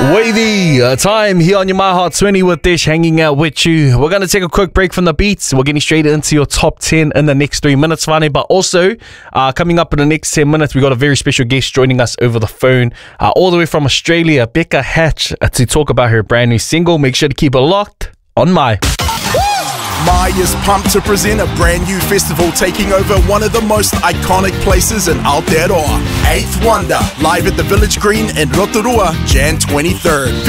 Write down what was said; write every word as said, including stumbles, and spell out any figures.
Wavy, uh, time here on your My Heart twenty with Dish, hanging out with you. We're going to take a quick break from the beats. We're getting straight into your top ten in the next three minutes, Vane. But also, uh, coming up in the next ten minutes, we got a very special guest joining us over the phone, uh, all the way from Australia, Becca Hatch, uh, to talk about her brand new single. Make sure to keep it locked on My. My is pumped to present a brand new festival taking over one of the most iconic places in Aotearoa. Eighth Wonder, live at the Village Green in Rotorua, January twenty-third.